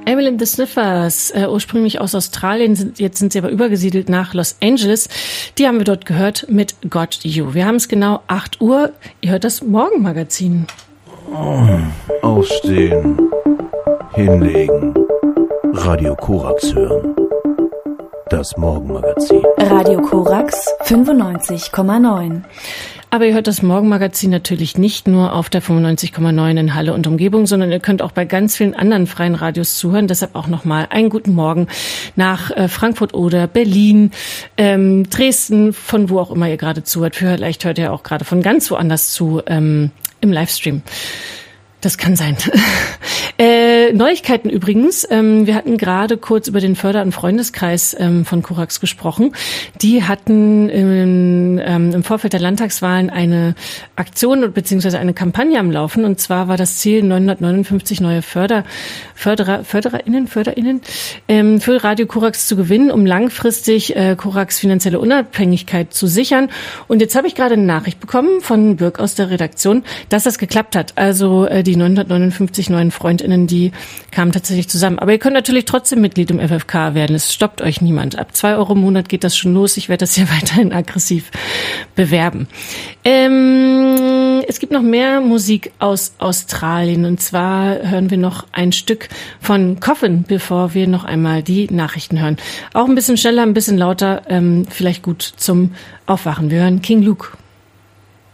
Emily and the Sniffers, ursprünglich aus Australien, jetzt sind sie aber übergesiedelt nach Los Angeles. Die haben wir dort gehört mit Got You. Wir haben es genau 8 Uhr. Ihr hört das Morgenmagazin. Aufstehen, hinlegen, Radio Korax hören. Das Morgenmagazin. Radio Korax 95,9. Aber ihr hört das Morgenmagazin natürlich nicht nur auf der 95,9 in Halle und Umgebung, sondern ihr könnt auch bei ganz vielen anderen freien Radios zuhören. Deshalb auch nochmal einen guten Morgen nach Frankfurt oder Berlin, Dresden, von wo auch immer ihr gerade zuhört. Vielleicht hört ihr auch gerade von ganz woanders zu im Livestream. Das kann sein. Neuigkeiten übrigens. Wir hatten gerade kurz über den Förder- und Freundeskreis von Korax gesprochen. Die hatten im Vorfeld der Landtagswahlen eine Aktion bzw. eine Kampagne am Laufen. Und zwar war das Ziel, 959 neue FörderInnen für Radio Korax zu gewinnen, um langfristig Korax finanzielle Unabhängigkeit zu sichern. Und jetzt habe ich gerade eine Nachricht bekommen von Birk aus der Redaktion, dass das geklappt hat. Also die 959 neuen FreundInnen, die kamen tatsächlich zusammen. Aber ihr könnt natürlich trotzdem Mitglied im FFK werden. Es stoppt euch niemand. Ab 2 Euro im Monat geht das schon los. Ich werde das hier weiterhin aggressiv bewerben. Es gibt noch mehr Musik aus Australien. Und zwar hören wir noch ein Stück von Coffin, bevor wir noch einmal die Nachrichten hören. Auch ein bisschen schneller, ein bisschen lauter, vielleicht gut zum Aufwachen. Wir hören King Luke.